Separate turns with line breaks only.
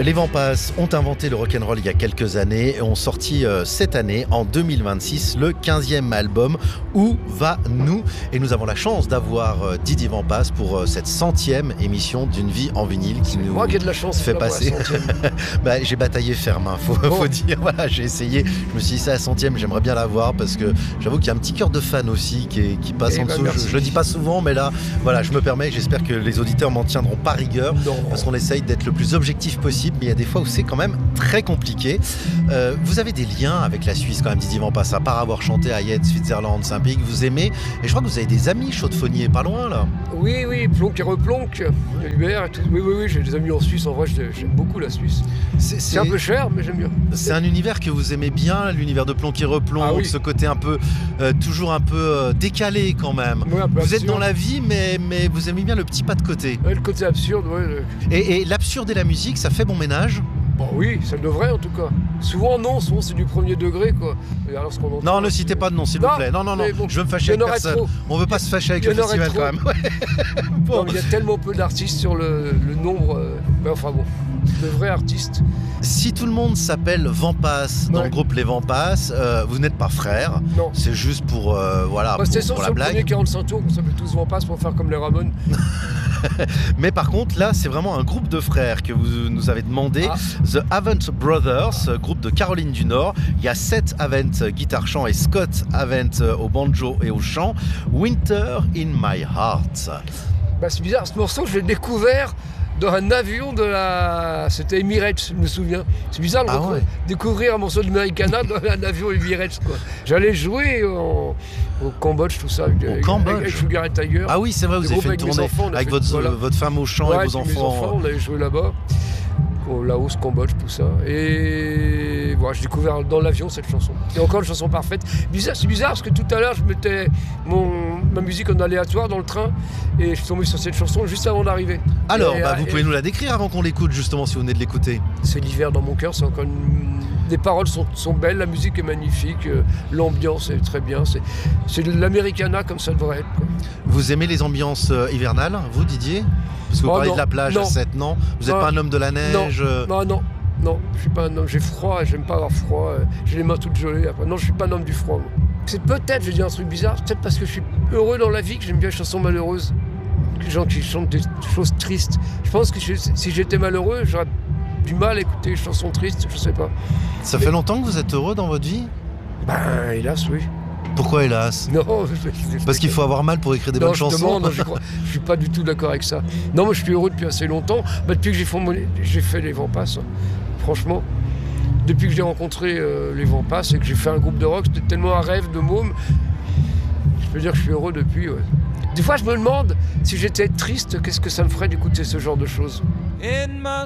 Les Vents Passent ont inventé le rock'n'roll il y a quelques années et ont sorti cette année, en 2026, le 15e album Où va nous ? Et nous avons la chance d'avoir Didier Vents Passent pour cette 100e émission d'une vie en vinyle qui nous
moi qui ai de la chance
fait passer. J'ai bataillé ferme, faut dire. Voilà, j'ai essayé. Je me suis dit, ça, la 100e, j'aimerais bien l'avoir parce que j'avoue qu'il y a un petit cœur de fan aussi qui passe en dessous. Je le dis pas souvent, mais là, voilà, je me permets. J'espère que les auditeurs m'en tiendront pas rigueur parce qu'on essaye d'être le plus objectif possible, mais il y a des fois où c'est quand même très compliqué. Vous avez des liens avec la Suisse quand même, Didier Vents Passent, à part avoir chanté à Yette, Switzerland, c'est un pays que vous aimez, et je crois que vous avez des amis chaudefonniers pas loin là.
Oui, plonk et replonk, Hubert et tout. Oui, j'ai des amis en Suisse, en vrai j'aime beaucoup la Suisse. C'est un peu cher, mais j'aime bien.
C'est un univers que vous aimez bien, l'univers de plonk et replonk, ce côté un peu, toujours un peu décalé quand même.
Ouais, vous
absurde. Êtes dans la vie, mais vous aimez bien le petit pas de côté.
Ouais, le côté absurde, ouais.
Et l'absurde et la musique, ça fait bon ménage ?
Bon, oui, ça devrait en tout cas. Souvent non, c'est du premier degré quoi.
Non, ne citez pas de nom s'il vous plaît. Non, bon, je veux me fâcher avec personne. On veut pas se fâcher avec le festival quand même.
Bon. Il y a tellement peu d'artistes sur le nombre. De vrais artistes.
Si tout le monde s'appelle Vents Passent dans le groupe Les Vents Passent, vous n'êtes pas frères.
Non.
C'est juste pour pour la blague.
C'était sur le premier 45 tours qu'on s'appelle tous Vents Passent pour faire comme les Ramones.
Mais par contre, là, c'est vraiment un groupe de frères que vous nous avez demandé. The Avent Brothers, groupe de Caroline du Nord. Il y a Seth Avent, guitare-chant, et Scott Avent au banjo et au chant. Winter in My Heart.
C'est bizarre, ce morceau, je l'ai découvert dans un avion c'était Emirates, je me souviens. C'est bizarre de découvrir un morceau d'Americana dans un avion Emirates, quoi. J'allais jouer au Cambodge, tout ça, avec Sugar & Tiger.
Ah oui, c'est vrai, vous avez fait une tournée avec votre femme au chant et vos enfants.
Mes enfants, on allait jouer là-bas, au Laos, Cambodge, tout ça. Et voilà, j'ai découvert dans l'avion cette chanson. Et encore une chanson parfaite. C'est bizarre parce que tout à l'heure, je mettais ma musique en aléatoire dans le train et je suis tombé sur cette chanson juste avant d'arriver.
Alors, vous pouvez nous la décrire avant qu'on l'écoute, justement, si vous venez de l'écouter.
C'est l'hiver dans mon cœur, c'est encore les paroles sont belles, la musique est magnifique, l'ambiance est très bien. C'est de l'Americana comme ça devrait être, quoi.
Vous aimez les ambiances hivernales, vous, Didier ? Parce que vous parlez de la plage à 7, non ? Vous n'êtes pas un homme de la neige ?
Non, je suis pas un homme. J'ai froid, j'aime pas avoir froid. J'ai les mains toutes gelées après. Non, je suis pas un homme du froid, moi. C'est peut-être, je vais dire un truc bizarre, peut-être parce que je suis heureux dans la vie que j'aime bien les chansons malheureuses. Les gens qui chantent des choses tristes. Je pense que si j'étais malheureux, j'aurais du mal à écouter les chansons tristes, je sais pas.
Ça fait longtemps que vous êtes heureux dans votre vie ?
Hélas, oui.
Pourquoi hélas ?
Non,
parce qu'il faut avoir mal pour écrire des bonnes chansons.
Non, je suis pas du tout d'accord avec ça. Non, moi je suis heureux depuis assez longtemps. Depuis que j'ai fait les Vents Passent, franchement. Depuis que j'ai rencontré les Vents Passent et que j'ai fait un groupe de rock, c'était tellement un rêve de môme. Je peux dire que je suis heureux depuis. Ouais. Des fois, je me demande si j'étais triste, qu'est-ce que ça me ferait d'écouter ce genre de choses.